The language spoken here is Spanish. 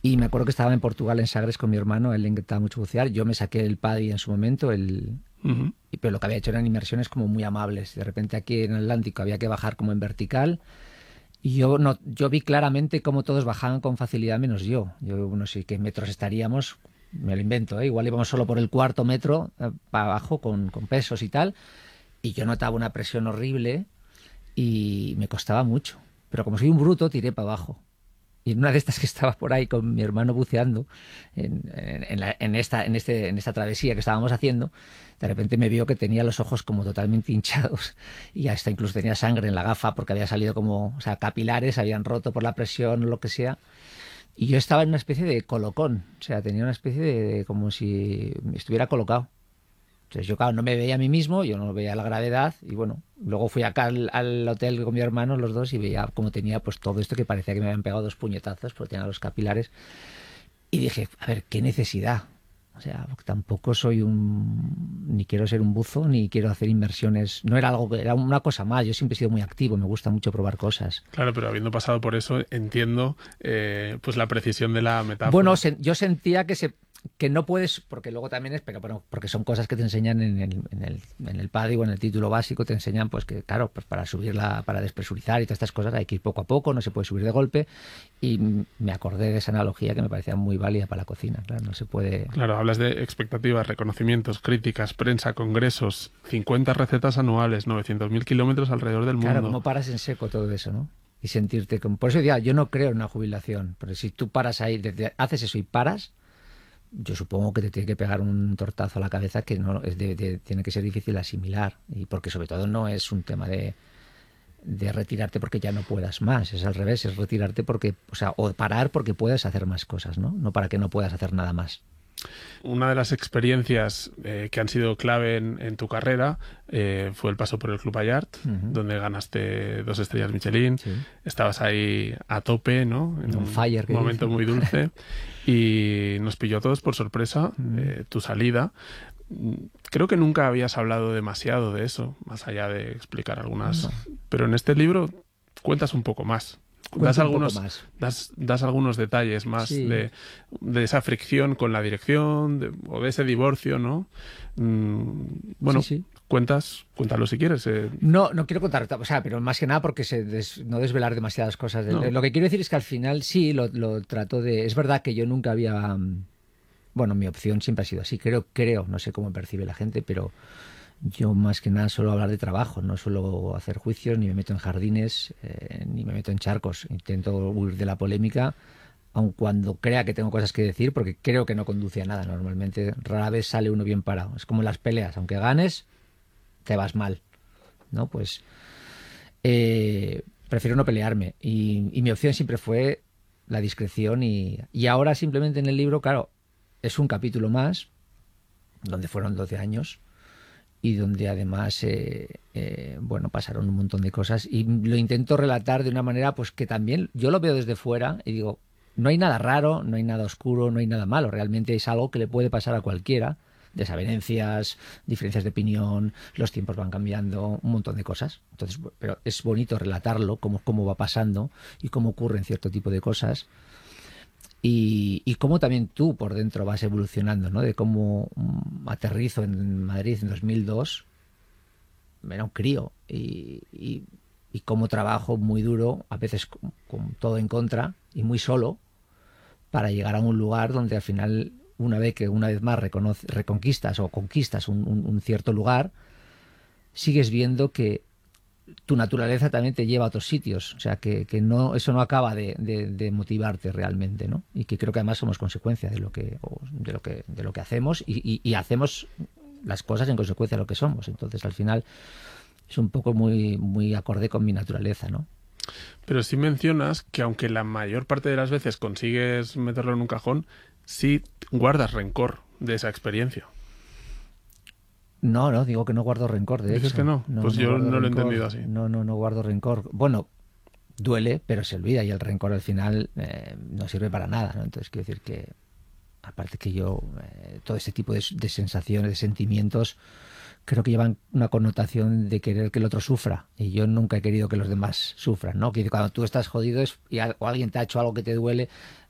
Y me acuerdo que estaba en Portugal, en Sagres, con mi hermano. A él le encantaba mucho bucear. Yo me saqué el PADI en su momento, Ujú. pero lo que había hecho eran inmersiones como muy amables. De repente aquí en el Atlántico había que bajar como en vertical. Y yo, no, yo vi claramente cómo todos bajaban con facilidad menos yo. Yo no sé qué metros estaríamos, me lo invento, ¿eh? Igual íbamos solo por el cuarto metro para abajo con pesos y tal. Y yo notaba una presión horrible y me costaba mucho. Pero como soy un bruto, tiré para abajo. Y en una de estas que estaba por ahí con mi hermano buceando, en esta travesía que estábamos haciendo, de repente me vio que tenía los ojos como totalmente hinchados y hasta incluso tenía sangre en la gafa porque había salido como, o sea, capilares, habían roto por la presión o lo que sea. Y yo estaba en una especie de colocón, o sea, tenía una especie de como si estuviera colocado. Entonces yo, claro, no me veía a mí mismo, yo no veía la gravedad y bueno, luego fui acá al hotel con mi hermano, los dos, y veía cómo tenía pues todo esto que parecía que me habían pegado dos puñetazos porque tenía los capilares. Y dije, a ver, ¿qué necesidad? O sea, porque tampoco soy ni quiero ser un buzo, ni quiero hacer inmersiones. No era algo que, era una cosa más. Yo siempre he sido muy activo, me gusta mucho probar cosas. Claro, pero habiendo pasado por eso, entiendo pues la precisión de la Bueno, metáfora. yo sentía que no puedes, porque luego también es, pero bueno, porque son cosas que te enseñan en el PADI o en el título básico, te enseñan pues que, claro, pues para subirla, para despresurizar y todas estas cosas hay que ir poco a poco, no se puede subir de golpe. Y me acordé de esa analogía que me parecía muy válida para la cocina. Claro, no se puede. Claro, hablas de expectativas, reconocimientos, críticas, prensa, congresos, 50 recetas anuales, 900.000 kilómetros alrededor del Claro, mundo. como paras en seco todo eso, ¿no? Y sentirte como... Por eso ya, yo no creo en una jubilación, pero si tú paras ahí, haces eso y paras, yo supongo que te tiene que pegar un tortazo a la cabeza que no es tiene que ser difícil de asimilar. Y porque sobre todo no es un tema de retirarte porque ya no puedas más, es al revés, es retirarte porque, o sea, o parar porque puedes hacer más cosas, ¿no? No para que no puedas hacer nada más. Una de las experiencias que han sido clave en tu carrera fue el paso por el Club Ayart, Ujú. donde ganaste 2 estrellas Michelin. Sí. Estabas ahí a tope, ¿no? En On un fire, que momento dicen. muy dulce. Y nos pilló a todos por sorpresa Mm. tu salida. Creo que nunca habías hablado demasiado de eso, más allá de explicar algunas. No, Pero en este libro cuentas un poco más. Das cuento un poco algunos, más. das algunos detalles más Sí. de esa fricción con la dirección o de ese divorcio, ¿no? Sí, Bueno, sí. cuéntalo si quieres. No, no quiero contar, o sea, pero más que nada porque no desvelar demasiadas cosas. No, Lo que quiero decir es que al final sí lo trato de. Es verdad que yo nunca había. Bueno, mi opción siempre ha sido así. Creo, no sé cómo percibe la gente, pero yo más que nada suelo hablar de trabajo. No suelo hacer juicios, ni me meto en jardines, ni me meto en charcos. Intento huir de la polémica, aun cuando crea que tengo cosas que decir, porque creo que no conduce a nada. Normalmente, rara vez sale uno bien parado. Es como en las peleas, aunque ganes, te vas mal, ¿no? Pues prefiero no pelearme. Y mi opción siempre fue la discreción y ahora simplemente en el libro, claro, es un capítulo más, donde fueron 12 años y donde además, bueno, pasaron un montón de cosas y lo intento relatar de una manera pues que también yo lo veo desde fuera y digo, no hay nada raro, no hay nada oscuro, no hay nada malo, realmente es algo que le puede pasar a cualquiera. Desavenencias, diferencias de opinión, los tiempos van cambiando, un montón de cosas. Entonces, pero es bonito relatarlo, cómo va pasando y cómo ocurren cierto tipo de cosas y cómo también tú por dentro vas evolucionando, ¿no? De cómo aterrizo en Madrid en 2002, era un crío y cómo trabajo muy duro, a veces con todo en contra y muy solo, para llegar a un lugar donde al final, una vez más reconquistas o conquistas un cierto lugar, sigues viendo que tu naturaleza también te lleva a otros sitios. O sea, que no, eso no acaba de motivarte realmente, ¿no? Y que creo que además somos consecuencia de lo que hacemos y hacemos las cosas en consecuencia de lo que somos. Entonces, al final, es un poco muy acorde con mi naturaleza, ¿no? pero sí mencionas que aunque la mayor parte de las veces consigues meterlo en un cajón, sí guardas rencor de esa experiencia. No, digo que no guardo rencor, de ¿Dices que hecho. no? No, Pues no yo guardo no lo he rencor. entendido así. No guardo rencor. Bueno, duele, pero se olvida y el rencor al final no sirve para nada, ¿no? Entonces quiero decir que, aparte que yo, todo ese tipo de sensaciones, de sentimientos, creo que llevan una connotación de querer que el otro sufra. Y yo nunca he querido que los demás sufran, ¿no? Que cuando tú estás jodido o alguien te ha hecho algo que te duele,